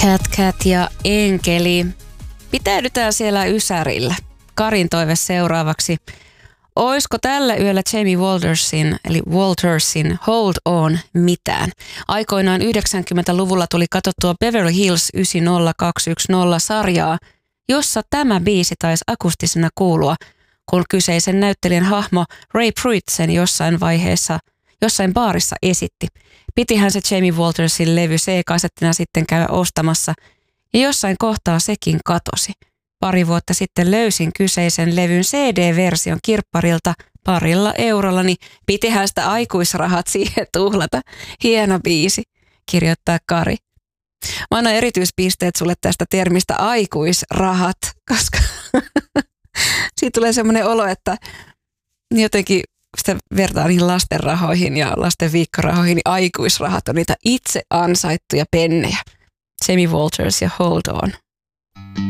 Cat ja Enkeli. Pitäydytään siellä Ysärillä. Karin toive seuraavaksi. Oisko tällä yöllä Jamie Waltersin Hold On mitään? Aikoinaan 90-luvulla tuli katsottua Beverly Hills 90210-sarjaa, jossa tämä biisi taisi akustisena kuulua, kun kyseisen näyttelijän hahmo Ray Pruitt sen jossain baarissa esitti. Pitihän se Jamie Waltersin levy C-kasettina sitten käydä ostamassa, ja jossain kohtaa sekin katosi. Pari vuotta sitten löysin kyseisen levyn CD-version kirpparilta parilla eurolla, niin pitihän sitä aikuisrahat siihen tuhlata. Hieno biisi, kirjoittaa Kari. Mä annan erityispisteet sulle tästä termistä aikuisrahat, koska siitä tulee semmoinen olo, että jotenkin sitä vertaa niihin lastenrahoihin ja lasten viikkorahoihin, niin aikuisrahat on niitä itse ansaittuja pennejä. Jamie Walters ja Hold On.